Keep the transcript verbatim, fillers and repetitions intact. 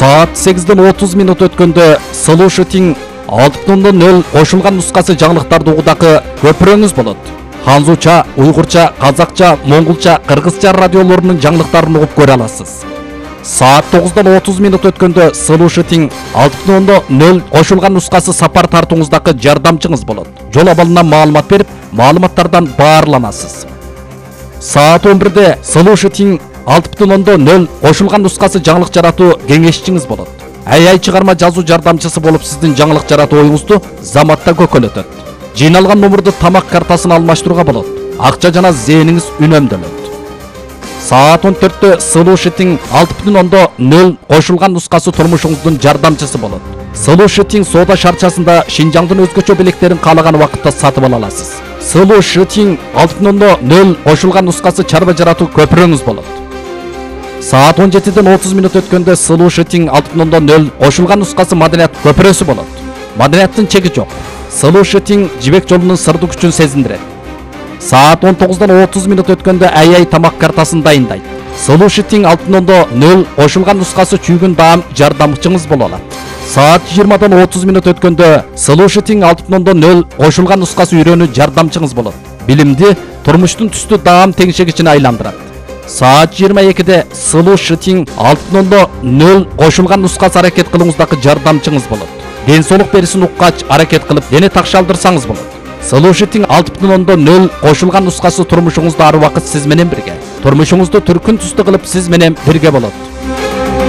Saat сегизден отуз минут өткөндө Слушатиң алты бүтүн нөл кошулган нускасы жаңылыктарды угудагы көпүрөңүз болот. Ханзуча, уйгурча, казакча, монголча, кыргызча радиолорунун жаңылыктарын угуп көрө аласыз. Saat тогуздон отуз минут өткөндө Слушатиң алты бүтүн нөл кошулган нускасы сапар тартууңуздагы жардамчыңыз болот. Жол абалынан маалымат берип, маалыматтардан баарланасыз. Saat он бирде Слушатиң алты бүтүн нөл кошулган нускасы жаңылык жаратуу кеңешчиңиз болот. Ай-ай чыгарма жазуу жардамчысы болуп сиздин жаңылык жаратуу оюңузду заматта көкөлөтөт. Жыйналган номурду тамак картасын алмаштырууга болот. Акча жана зээниңиз үнөмдөлөт. Saat он төрттө Слушатиң алты бүтүн нөл кошулган нускасы турмушуңуздун жардамчысы болот. Слушатиң соода шарчасында Шинжаңдын өзгөчө белектерин каалаган убакытта сатып ала аласыз. Слушатиң алты бүтүн нөл кошулган нускасы чарба жаратуу көпүрөңүз болот. Saat он жетиден отуз минут өткөндө Слушатиң алты бүтүн нөл кошулган нускасы маданият көпүрөсү болот. Маданияттын чеги жок. Слушатиң жибек жолунун сырдуу күчүн сезиндирет. Saat он тогуздон отуз минут өткөндө ай-ай тамак картасын дайындайт. Слушатиң алты бүтүн нөл кошулган нускасы чүйгүн даам жардамчыңыз боло алат. Saat жыйырмадан отуз минут өткөндө Слушатиң алты бүтүн нөл кошулган нускасы үйрөнүү жардамчыңыз болот. Билимди турмуштун түстүү даам теңшегичине айландырат. Saat жыйырма экиде Слушатиң алты бүтүн нөл кошулган нускасы аракет кылууңуздагы жардамчыңыз болот. Ден соолук берисин уккач аракет кылып, дене такшалдырсаңыз болот. Слушатиң алты бүтүн нөл кошулган нускасы турмушуңузда ар убакыт сиз менен бирге. Турмушуңузду түркүн түстүү кылып сиз менен бирге болот.